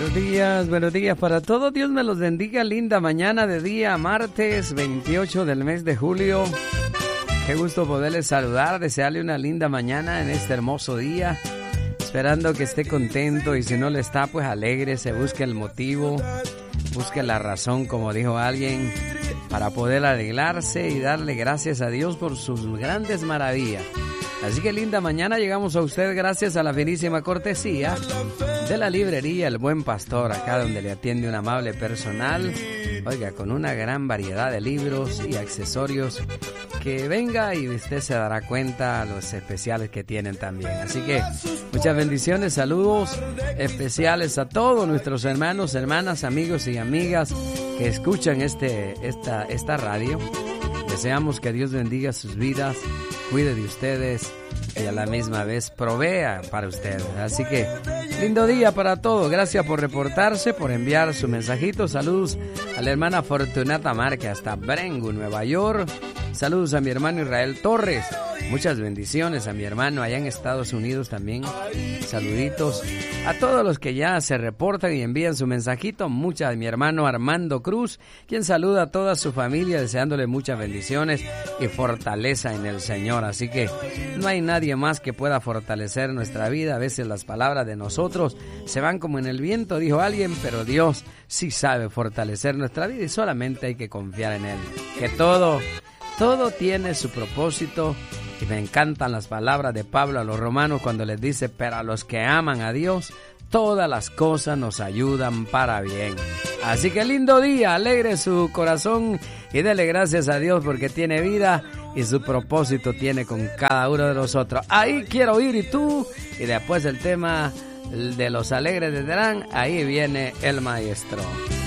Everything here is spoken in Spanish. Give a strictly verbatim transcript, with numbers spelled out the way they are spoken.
buenos días, buenos días para todos. Dios me los bendiga. Linda mañana de día, martes veintiocho del mes de julio. Qué gusto poderles saludar, desearle una linda mañana en este hermoso día. Esperando que esté contento y si no le está, pues alégrese, busque el motivo, busque la razón, como dijo alguien, para poder alegrarse y darle gracias a Dios por sus grandes maravillas. Así que linda mañana, llegamos a usted gracias a la finísima cortesía de la librería El Buen Pastor, acá donde le atiende un amable personal, oiga, con una gran variedad de libros y accesorios, que venga y usted se dará cuenta los especiales que tienen también. Así que muchas bendiciones, saludos especiales a todos nuestros hermanos, hermanas, amigos y amigas que escuchan este, esta, esta radio. Deseamos que Dios bendiga sus vidas, cuide de ustedes y a la misma vez provea para ustedes. Así que lindo día para todos. Gracias por reportarse, por enviar su mensajito. Saludos a la hermana Fortunata Márquez hasta Brengu, Nueva York. Saludos a mi hermano Israel Torres. Muchas bendiciones a mi hermano allá en Estados Unidos también. Saluditos a todos los que ya se reportan y envían su mensajito. Muchas a mi hermano Armando Cruz, quien saluda a toda su familia deseándole muchas bendiciones y fortaleza en el Señor. Así que no hay nadie más que pueda fortalecer nuestra vida. A veces las palabras de nosotros se van como en el viento, dijo alguien, pero Dios sí sabe fortalecer nuestra vida y solamente hay que confiar en Él. Que todo... Todo tiene su propósito y me encantan las palabras de Pablo a los romanos cuando les dice, pero a los que aman a Dios, todas las cosas nos ayudan para bien. Así que lindo día, alegre su corazón y dele gracias a Dios porque tiene vida y su propósito tiene con cada uno de nosotros. Ahí quiero ir y tú, y después el tema de los alegres de Terán, ahí viene el maestro.